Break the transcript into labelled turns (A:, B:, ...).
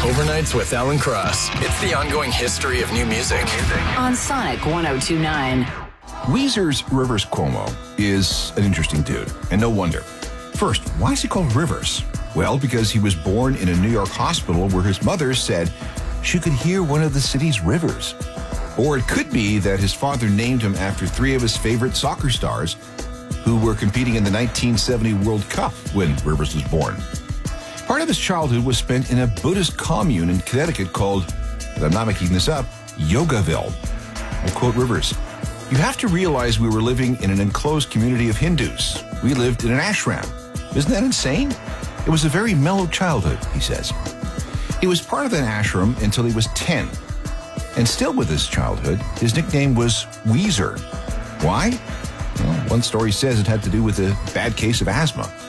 A: Overnights with Alan Cross. It's the ongoing history of new music.
B: On Sonic 102.9.
C: Weezer's Rivers Cuomo is an interesting dude, and no wonder. First, why is he called Rivers? Well, because he was born in a New York hospital where his mother said she could hear one of the city's rivers. Or it could be that his father named him after three of his favorite soccer stars who were competing in the 1970 World Cup when Rivers was born. Part of his childhood was spent in a Buddhist commune in Connecticut called, and I'm not making this up, Yogaville. I quote Rivers, "You have to realize we were living in an enclosed community of Hindus. We lived in an ashram. Isn't that insane? It was a very mellow childhood," he says. He was part of that ashram until he was 10. And still with his childhood, his nickname was Weezer. Why? Well, one story says it had to do with a bad case of asthma.